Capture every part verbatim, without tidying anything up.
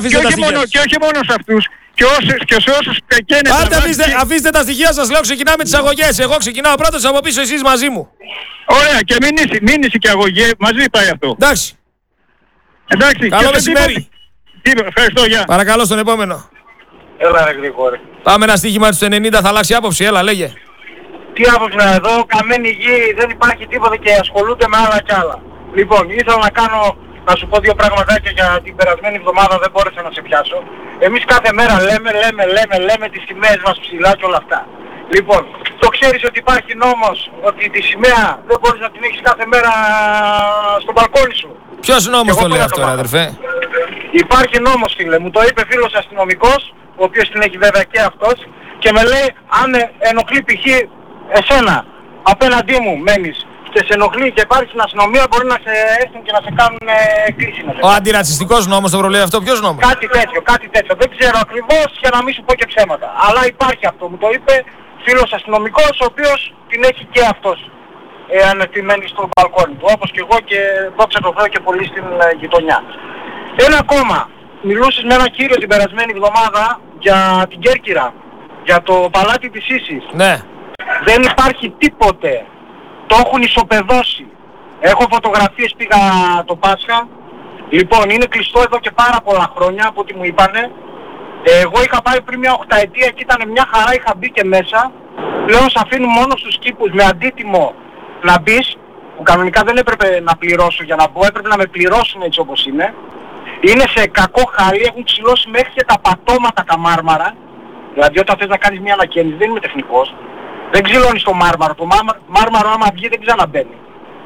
αφήστε τα στοιχεία. Και όχι μόνο σε αυτούς, και, όσους, και σε όσους πεκαίνετε. Άντε αφήστε, αφήστε τα στοιχεία σας, λέω, ξεκινάμε τις αγωγές. Εγώ ξεκινάω πρώτος, από πίσω εσείς μαζί μου. Ωραία, και μήνυση, μήνυση και αγωγή, μαζί πάει αυτό. Εντάξει. Εντάξει. Καλό μεσημέρι. Ευχαριστώ, γεια. Παρακαλώ στον επόμενο. Έλα ρε Γρηγόρη. Πάμε ένα στοίχημα του ενενήντα, θα αλλάξει άποψη, έλα λέγε. Τι άποψη να εδώ, καμένη γη, δεν υπάρχει τίποτα και ασχολούνται με άλλα κι άλλα. Λοιπόν, ήθελα να κάνω, να σου πω δύο πραγματάκια για την περασμένη εβδομάδα, δεν μπόρεσα να σε πιάσω. Εμείς κάθε μέρα λέμε, λέμε, λέμε, λέμε τις σημαίες μας ψηλά και όλα αυτά. Λοιπόν, το ξέρεις ότι υπάρχει νόμος, ότι τη σημαία δεν μπορείς να την έχεις κάθε μέρα στο μπαλκόνι σου. Ποιος νόμος το λέει αυτό, ρε αδερφέ? Υπάρχει νόμος, φίλε, μου το είπε φίλος αστυνομικός, ο οποίος την έχει βέβαια και αυτός, και με λέει αν ενοχλεί π.χ. εσένα απέναντί μου μένεις και σε ενοχλεί και πάρεις στην αστυνομία, μπορεί να σε έρθουν και να σε κάνουν κλίση. Ο αντιρατσιστικός νόμος το προβλέπει αυτό, ποιος νόμος? Κάτι τέτοιο, κάτι τέτοιο. Δεν ξέρω ακριβώς για να μην σου πω και ψέματα. Αλλά υπάρχει αυτό, μου το είπε φίλος αστυνομικός, ο οποίος την έχει και αυτός. Εάν τη μένει στο μπαλκόνι του, όπως και εγώ, και δόξα τω Θεώ και πολύ στην ε, γειτονιά. Ένα ακόμα, μιλούσες με έναν κύριο την περασμένη εβδομάδα για την Κέρκυρα, για το παλάτι της Ίσης. Ναι. Δεν υπάρχει τίποτε, το έχουν ισοπεδώσει. Έχω φωτογραφίες, πήγα το Πάσχα. Λοιπόν, είναι κλειστό εδώ και πάρα πολλά χρόνια από ό,τι μου είπανε. Εγώ είχα πάει πριν μια οχταετία και ήταν μια χαρά, είχα μπει και μέσα. Πλέον σε αφήνουν μόνο στους κήπους με αντίτιμο να μπεις, που κανονικά δεν έπρεπε να πληρώσω για να μπω, έπρεπε να με πληρώσουν έτσι όπως είναι. Είναι σε κακό χάλι, έχουν ψηλώσει μέχρι και τα πατώματα τα μάρμαρα. Δηλαδή όταν θες να κάνεις μια ανακαίνιση, δεν είμαι τεχνικός, δεν ξυλώνεις το μάρμαρο, το μάρμαρο άμα βγει δεν ξαναμπαίνει.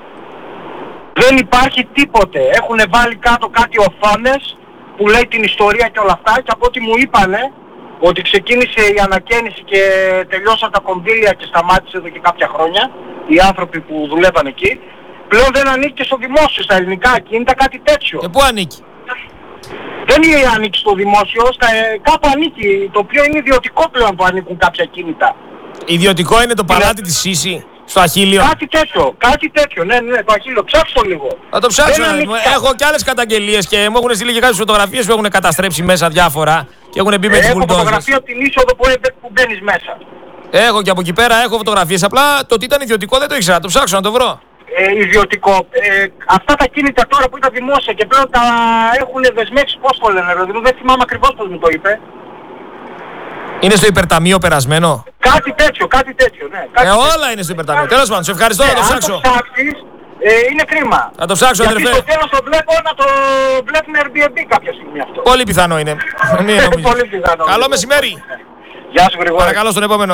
Δεν υπάρχει τίποτε, έχουν βάλει κάτω κάτι οθόνες που λέει την ιστορία και όλα αυτά, και από ό,τι μου είπανε ότι ξεκίνησε η ανακαίνιση και τελειώσαν τα κονδύλια και σταμάτησε εδώ και κάποια χρόνια, οι άνθρωποι που δουλεύαν εκεί, πλέον δεν ανήκει και στο δημόσιο, στα ελληνικά κίνητα, κάτι τέτοιο. Και πού ανήκει? Δεν είναι ανήκει στο δημόσιο, στα, ε, κάπου ανήκει, το οποίο είναι ιδιωτικό πλέον που ανήκουν κάποια κίνητα. Ιδιωτικό είναι το παλάτι της Σύση, στο Αχίλιο? Κάτι τέτοιο, κάτι τέτοιο, ναι, ναι, το Αχίλιο, ψάξω λίγο. Θα το ψάξω, Δεν ναι. ανήκει. Έχω και άλλες καταγγελίες και μου έχουν στείλει και κάποιες φωτογραφίες που έχουν καταστρέψει μέσα διάφορα και έχουν μπει με τις Έχω βουλντόζες. φωτογραφία από την είσοδο που, που μπαίνεις μέσα. Έχω και από εκεί πέρα έχω φωτογραφίες. Απλά το ότι ήταν ιδιωτικό δεν το ήξερα. Να το ψάξω να το βρω. Ε, ιδιωτικό. Ε, αυτά τα κίνητα τώρα που ήταν δημόσια και πλέον τα έχουν δεσμεύσει, πώς το λένε, ρε, δεν θυμάμαι ακριβώς πώς μου το είπε. Είναι στο υπερταμείο περασμένο? Κάτι τέτοιο, κάτι τέτοιο, ναι. Κάτι Ε, τέτοιο. όλα είναι στο υπερταμείο. Τέλος πάντων, σε ευχαριστώ, Ναι, να το αν ψάξω. το ψάξεις, ε, είναι κρίμα. Θα το ψάξω, Γιατί αδερφέ. στο τέλος το βλέπω να το βλέπουμε Airbnb κάποια στιγμή αυτό. Πολύ πιθανό είναι. Μην νομίζεις. Πολύ πιθανό. Καλό μεσημέρι. Γεια σου Γρηγόρη. Παρακαλώ στον επόμενο.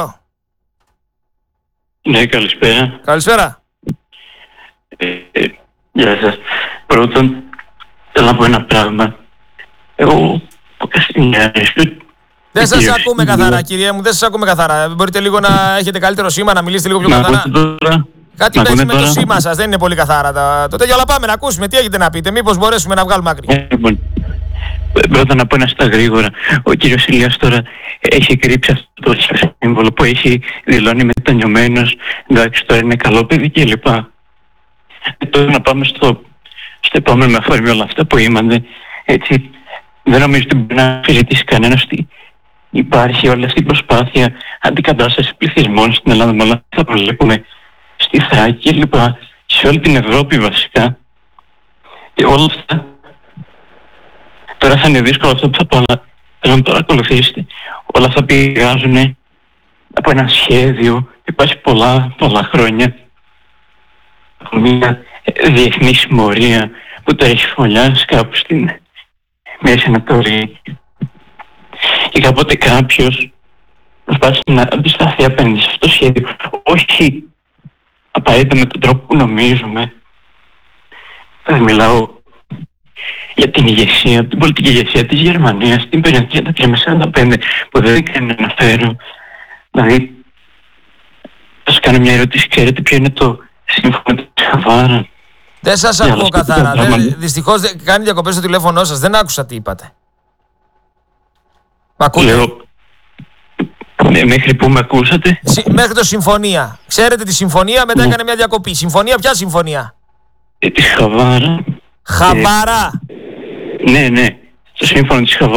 Ναι, καλησπέρα. Καλησπέρα. Ε, ε, γεια σας. Πρώτον, θέλω να πω ένα πράγμα. Εγώ από Καστινιάρης. Δεν σας ακούμε καθαρά, κυρία μου, δεν σας ακούμε καθαρά. Μπορείτε λίγο να έχετε καλύτερο σήμα, να μιλήσετε λίγο πιο Να καθαρά. ακούτε τώρα. Κάτι Να παίζει ακούτε με το τώρα. σήμα σας, δεν είναι πολύ καθαρά. Τα... Το τέτοιο, αλλά πάμε να ακούσουμε. Τι έχετε να πείτε, μήπως μπορέσουμε να βγάλουμε άκρη. Ε, Λοιπόν, ε, πρώτα να πω ένα στα γρήγορα. Ο κύριος Ηλίας τώρα έχει κρύψει αυτό το σύμβολο που έχει δηλώνει μετανιωμένος. Εντάξει, τώρα είναι καλό παιδί κλπ. Ε, τώρα να πάμε στο, στο επόμενο με αφορμή όλα αυτά που είμαστε. Έτσι, δεν νομίζω ότι μπορεί να αμφισβητήσει κανένας ότι υπάρχει όλη αυτή η προσπάθεια αντικατάσταση πληθυσμών στην Ελλάδα με όλα αυτά που βλέπουμε στη Θράκη κλπ. Σε όλη την Ευρώπη βασικά. Και όλα αυτά. Τώρα θα είναι δύσκολο αυτό που θα πω, αλλά θέλω να παρακολουθήσετε. Όλα αυτά πηγάζουν από ένα σχέδιο που υπάρχει πολλά, πολλά χρόνια. Από μια διεθνή συμμορία που το έχει φωλιάσει κάπου στην Μέση Ανατολή. Και κάποτε κάποιος προσπάθησε να αντισταθεί απέναντι σε αυτό το σχέδιο. Όχι απαραίτητα με τον τρόπο που νομίζουμε. Δεν μιλάω για την ηγεσία, την πολιτική ηγεσία της Γερμανίας, την περιοδική τα τρία σαράντα πέντε που δεν έκανε να αναφέρω. Δηλαδή, θα σας κάνω μια ερώτηση, ξέρετε ποιο είναι το σύμφωνο της Χαβάρα? Δεν σας Ναι, ακούω αλλά καθαρά. σκεφτείτε, Δεν, άμα- δυστυχώς δεν- κάνει διακοπές στο τηλέφωνο σας. Δεν άκουσα τι είπατε. Μ' ακούτε? Λέω, ε, μέχρι που με ακούσατε? Συ- μέχρι το συμφωνία. Ξέρετε τη συμφωνία, μετά Ναι. έκανε μια διακοπή. Συμφωνία, ποια συμφωνία? Ε, της Χαβάρα. Χαβάρα. Ναι, ναι, στο σύμφωνο της Χαβάρα.